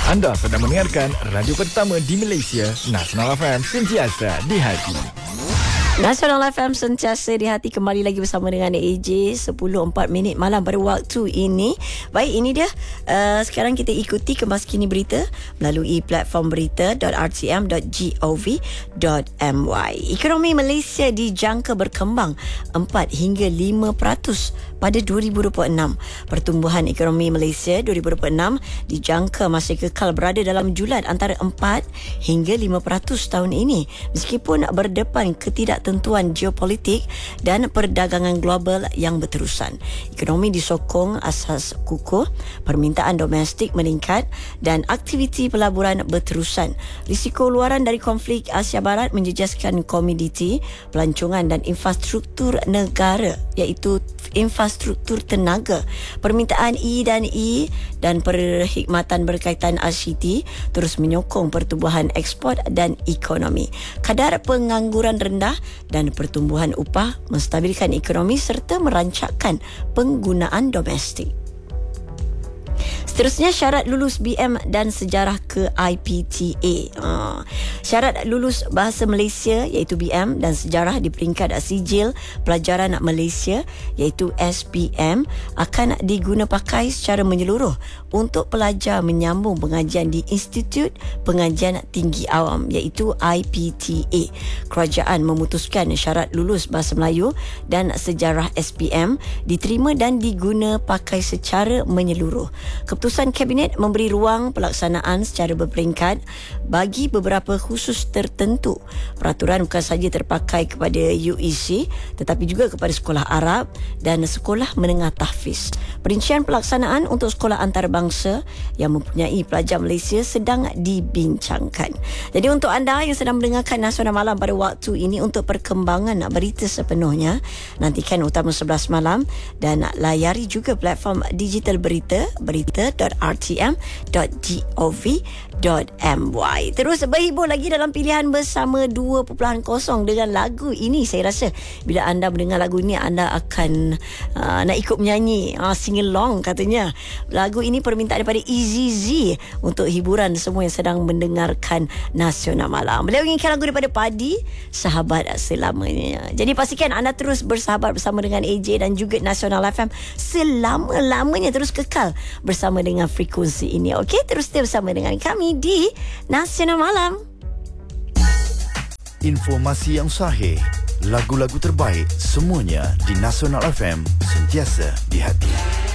Anda sedang mendengarkan radio pertama di Malaysia, Nasional FM, sentiasa di hati. Nasional FM sentiasa di hati, kembali lagi bersama dengan AJ 10.04 malam pada waktu ini. Baik, ini dia. Sekarang kita ikuti kemas kini berita melalui platform berita.rtm.gov.my. Ekonomi Malaysia dijangka berkembang 4 hingga 5% pada 2026. Pertumbuhan ekonomi Malaysia 2026 dijangka masih kekal berada dalam julat antara 4 hingga 5% tahun ini, meskipun berdepan ketidaktentuan geopolitik dan perdagangan global yang berterusan. Ekonomi disokong asas kukuh, permintaan domestik meningkat dan aktiviti pelaburan berterusan. Risiko luaran dari konflik Asia Barat menjejaskan komoditi, pelancongan dan infrastruktur negara, iaitu infrastruktur tenaga. Permintaan E dan perkhidmatan berkaitan ICT terus menyokong pertumbuhan ekspor dan ekonomi. Kadar pengangguran rendah dan pertumbuhan upah menstabilkan ekonomi serta merancangkan penggunaan domestik. Seterusnya, syarat lulus BM dan sejarah ke IPTA. Syarat lulus Bahasa Malaysia iaitu BM dan sejarah di peringkat Sijil Pelajaran Malaysia iaitu SPM akan digunapakai secara menyeluruh untuk pelajar menyambung pengajian di Institut Pengajian Tinggi Awam iaitu IPTA. Kerajaan memutuskan syarat lulus Bahasa Melayu dan sejarah SPM diterima dan digunapakai secara menyeluruh. Keputusan Kabinet memberi ruang pelaksanaan secara berperingkat bagi beberapa khusus tertentu. Peraturan bukan sahaja terpakai kepada UEC tetapi juga kepada sekolah Arab dan sekolah menengah tahfiz. Perincian pelaksanaan untuk sekolah antarabangsa yang mempunyai pelajar Malaysia sedang dibincangkan. Jadi untuk anda yang sedang mendengarkan Nasional Malam pada waktu ini, untuk perkembangan berita sepenuhnya, nantikan Utama 11 malam dan layari juga platform digital berita.rtm.gov.my. Terus berhibur lagi dalam pilihan bersama 2.0 dengan lagu ini. Saya rasa bila anda mendengar lagu ini, anda akan nak ikut menyanyi, sing along katanya. Lagu ini permintaan daripada Easy Z untuk hiburan semua yang sedang mendengarkan Nasional Malam. Beliau inginkan lagu daripada Padi, Sahabat Selamanya. Jadi pastikan anda terus bersahabat bersama dengan AJ dan juga Nasional FM selama-lamanya, terus kekal bersama dengan frekuensi ini. Okey, terus stay bersama dengan kami di Nasional Malam. Informasi yang sahih, lagu-lagu terbaik, semuanya di Nasional FM, sentiasa di hati.